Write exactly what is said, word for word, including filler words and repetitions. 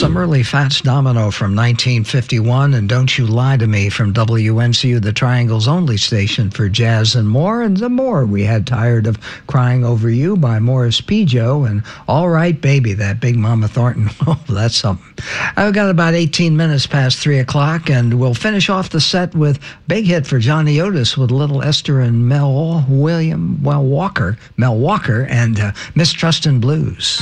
some early Fats Domino from nineteen fifty-one, and Don't You Lie to Me from W N C U, the Triangle's only station for jazz and more. And the more we had Tired of Crying Over You by Morris Pijo, and All Right Baby, that Big Mama Thornton. Oh, that's something. I've got about eighteen minutes past three o'clock, and we'll finish off the set with big hit for Johnny Otis with Little Esther and Mel William, well, Walker, Mel Walker, and uh, Mistrustin' Blues.